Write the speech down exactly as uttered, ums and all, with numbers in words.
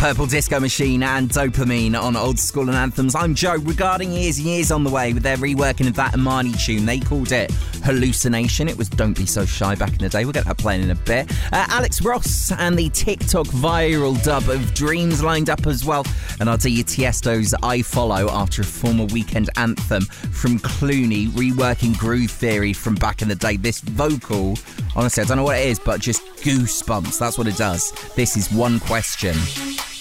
Purple Disco Machine and Dopamine on Old School and Anthems. I'm Joe. Regarding Years and Years on the Way with their reworking of that Imani tune, they called it Hallucination. It was Don't Be So Shy back in the day. We'll get that playing in a bit. Uh, Alex Ross and the TikTok viral dub of Dreams lined up as well. And I'll tell you Tiesto's I Follow after a former weekend anthem from Clooney, reworking Groove Theory from back in the day. This vocal, honestly, I don't know what it is, but just goosebumps. That's what it does. This is One Question.